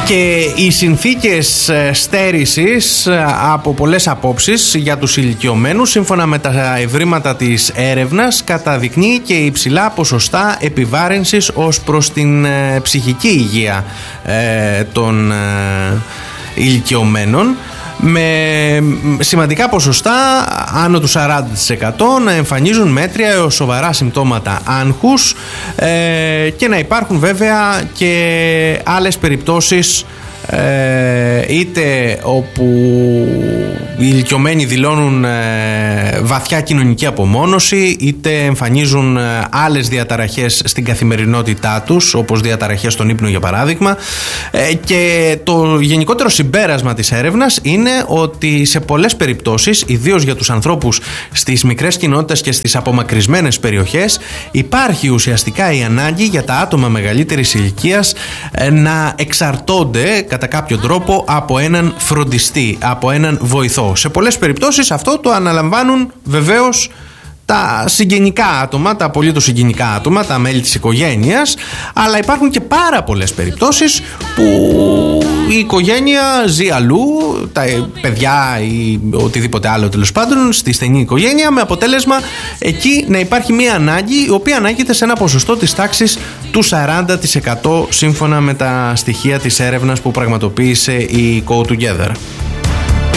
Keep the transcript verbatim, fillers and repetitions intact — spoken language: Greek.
Και οι συνθήκες στέρησης από πολλές απόψεις για τους ηλικιωμένους, σύμφωνα με τα ευρήματα της έρευνας, καταδεικνύει και υψηλά ποσοστά επιβάρυνσης ως προς την ψυχική υγεία των ηλικιωμένων, με σημαντικά ποσοστά άνω του σαράντα τοις εκατό να εμφανίζουν μέτρια έως σοβαρά συμπτώματα άγχους, ε, και να υπάρχουν βέβαια και άλλες περιπτώσεις, ε, είτε όπου οι ηλικιωμένοι δηλώνουν ε, βαθιά κοινωνική απομόνωση, είτε εμφανίζουν ε, άλλες διαταραχές στην καθημερινότητά τους, όπως διαταραχές στον ύπνο για παράδειγμα, ε, και το γενικότερο συμπέρασμα της έρευνας είναι ότι σε πολλές περιπτώσεις, ιδίως για τους ανθρώπους στις μικρές κοινότητες και στις απομακρυσμένες περιοχές, υπάρχει ουσιαστικά η ανάγκη για τα άτομα μεγαλύτερης ηλικίας ε, να εξαρτώνται κατά κάποιο τρόπο από έναν φροντιστή, από έναν βοηθό. Σε πολλές περιπτώσεις αυτό το αναλαμβάνουν βεβαίως τα συγγενικά άτομα, τα απολύτως συγγενικά άτομα, τα μέλη της οικογένειας, αλλά υπάρχουν και πάρα πολλές περιπτώσεις που η οικογένεια ζει αλλού, τα παιδιά ή οτιδήποτε άλλο τέλος πάντων, στη στενή οικογένεια, με αποτέλεσμα εκεί να υπάρχει μια ανάγκη, η οποία ανάγεται σε ένα ποσοστό της τάξης του σαράντα τοις εκατό, σύμφωνα με τα στοιχεία της έρευνας που πραγματοποίησε η Go Together.